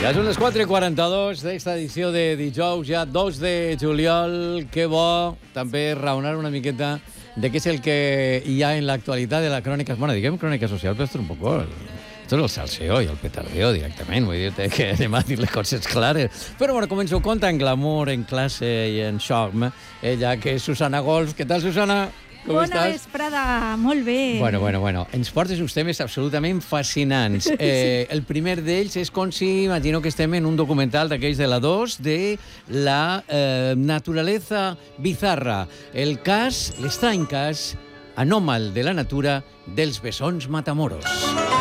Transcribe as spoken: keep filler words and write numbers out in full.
Ja són les quatre i quaranta-dos d'esta edició de dijous, ja dos de juliol. Que bo també raonar una miqueta de què és el que hi ha en l'actualitat de la crònica... Bueno, diguem crònica social, però esto és un poco... Esto és el salseo i el petardeo directament. Vull dir que anem a dir les coses clares. Però bueno, començo compte en glamour, en classe i en charme. Ella, que és Susana Golf. Què tal, Susana? Com Bona estàs? vesprada, molt bé. Bueno, bueno, bueno. Ens portes uns temes absolutament fascinants. Eh, el primer d'ells és com si, imagino que estem en un documental d'aquells de la dos, de la eh, naturaleza bizarra. El cas, l'estrany cas, anòmal de la natura dels bessons matamoros.